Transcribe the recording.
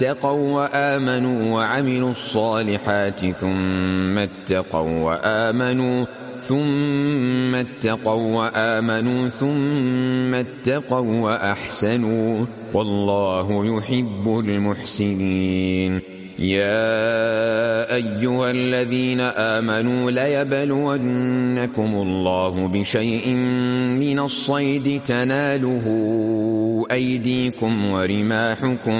اتقوا وآمنوا وعملوا الصالحات ثم اتقوا وأحسنوا والله يحب المحسنين. يا أيها الذين آمنوا ليبلونكم الله بشيء من الصيد تناله أيديكم ورماحكم